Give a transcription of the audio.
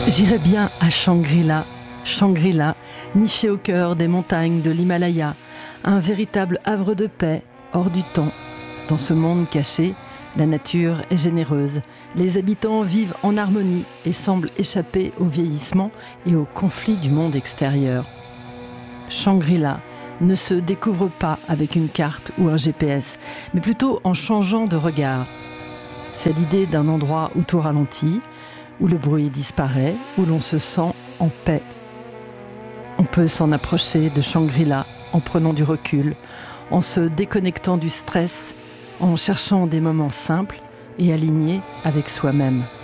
J'irais bien à Shangri-La, Shangri-La, niché au cœur des montagnes de l'Himalaya, un véritable havre de paix, hors du temps. Dans ce monde caché, la nature est généreuse, les habitants vivent en harmonie et semblent échapper au vieillissement et aux conflits du monde extérieur. Shangri-La ne se découvre pas avec une carte ou un GPS, mais plutôt en changeant de regard. C'est l'idée d'un endroit où tout ralentit, où le bruit disparaît, où l'on se sent en paix. On peut s'en approcher de Shangri-La en prenant du recul, en se déconnectant du stress, en cherchant des moments simples et alignés avec soi-même.